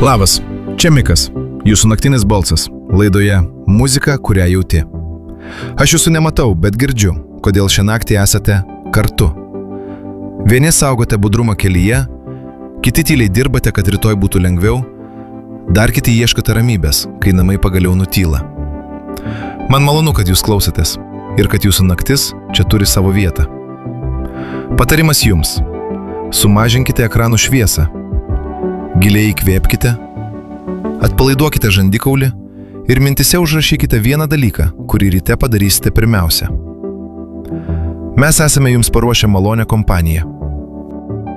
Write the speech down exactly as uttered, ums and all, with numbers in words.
Labas, čia Mikas, jūsų naktinis balsas, laidoje Muzika, kurią jauti. Aš jūsų nematau, bet girdžiu, kodėl šią naktį esate kartu. Vieni saugote budrumą kelyje, kiti tyliai dirbate, kad rytoj būtų lengviau, dar kiti ieškote ramybės, kai namai pagaliau nutyla. Man malonu, kad jūs klausotės ir kad jūsų naktis čia turi savo vietą. Patarimas jums. Sumažinkite ekranų šviesą. Giliai įkvėpkite, atpalaiduokite žandikaulį ir mintise užrašykite vieną dalyką, kurį ryte padarysite pirmiausia. Mes esame jums paruošę malonę kompaniją.